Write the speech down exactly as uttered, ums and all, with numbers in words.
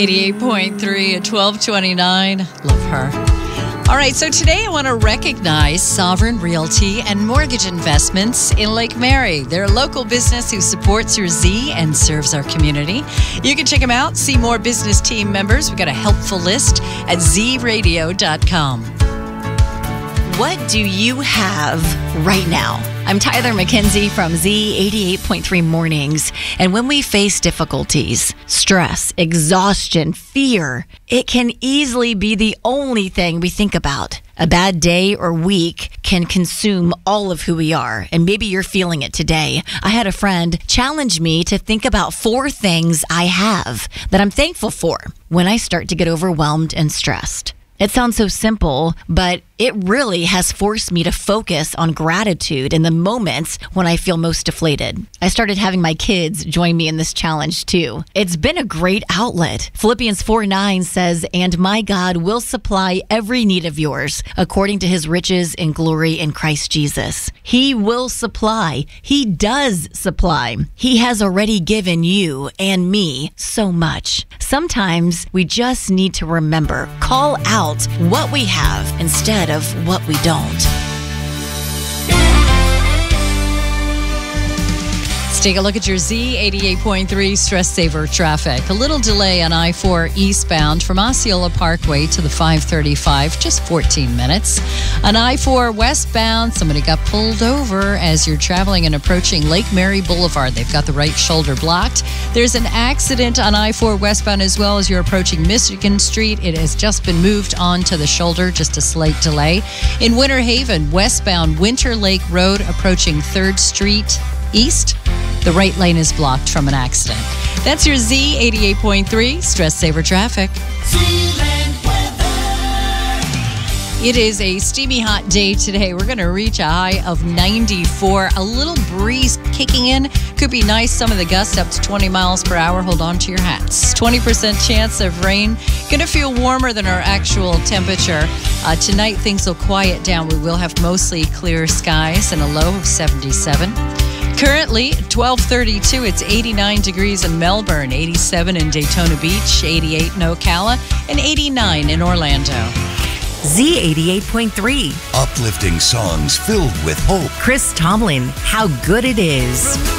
eighty-eight point three at twelve twenty-nine. Love her. All right, so today I want to recognize Sovereign Realty and Mortgage Investments in Lake Mary. They're a local business who supports your Z and serves our community. You can check them out, see more business team members. We've got a helpful list at z radio dot com. What do you have right now? I'm Tyler McKenzie from Z eighty-eight point three Mornings. And when we face difficulties, stress, exhaustion, fear, it can easily be the only thing we think about. A bad day or week can consume all of who we are, and maybe you're feeling it today. I had a friend challenge me to think about four things I have that I'm thankful for when I start to get overwhelmed and stressed. It sounds so simple, but it really has forced me to focus on gratitude in the moments when I feel most deflated. I started having my kids join me in this challenge too. It's been a great outlet. Philippians four nine says, "And my God will supply every need of yours according to his riches in glory in Christ Jesus." He will supply. He does supply. He has already given you and me so much. Sometimes we just need to remember, call out what we have instead of what we don't. Let's take a look at your Z eighty-eight point three Stress Saver traffic. A little delay on I four eastbound from Osceola Parkway to the five thirty-five, just fourteen minutes. On I four westbound, somebody got pulled over as you're traveling and approaching Lake Mary Boulevard. They've got the right shoulder blocked. There's an accident on I four westbound as well as you're approaching Michigan Street. It has just been moved on to the shoulder, just a slight delay. In Winter Haven, westbound Winter Lake Road approaching third Street East. The right lane is blocked from an accident. That's your Z eighty-eight point three Stress Saver traffic. It is a steamy hot day today. We're going to reach a high of ninety-four. A little breeze kicking in. Could be nice. Some of the gusts up to twenty miles per hour. Hold on to your hats. twenty percent chance of rain. Going to feel warmer than our actual temperature. Uh, tonight, things will quiet down. We will have mostly clear skies and a low of seventy-seven. Currently, twelve thirty-two, it's eighty-nine degrees in Melbourne, eighty-seven in Daytona Beach, eighty-eight in Ocala, and eighty-nine in Orlando. Z eighty-eight point three. Uplifting songs filled with hope. Chris Tomlin, How Good It Is.